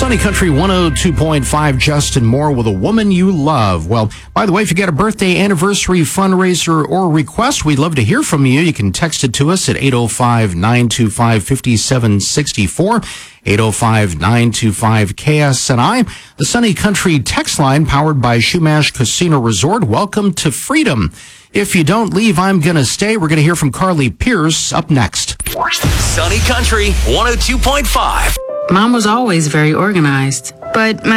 Sunny Country 102.5, Justin Moore with A Woman You Love. Well, by the way, if you got a birthday, anniversary, fundraiser, or request, we'd love to hear from you. You can text it to us at 805-925-5764, 805-925-KSNI. The Sunny Country text line powered by Shumash Casino Resort. Welcome to freedom. If you don't leave, I'm gonna stay. We're gonna hear from Carly Pierce up next. Sunny Country 102.5. Mom was always very organized, but my